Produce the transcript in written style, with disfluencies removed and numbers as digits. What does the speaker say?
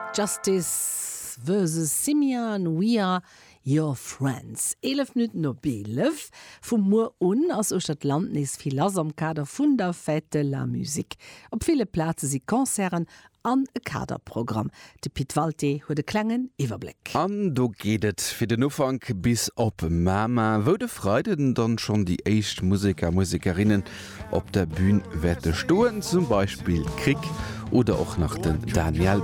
Justice versus Simeon, we are your friends. 11 Minuten op 11 vum Moor un ass Ostat-Land is viel lass am Kader vun der Fête la Musik. Op viele Plaze si Konzern an e Kaderprogramm. De Piet Walte huet de Klängen Iwerblick. An do gehtet fir den Ufang bis op Mama, wo de Freuden dann schon die echt Musiker, Musikerinnen op der Bühne wette stoen, zum Beispiel Krieg oder auch nach den Daniel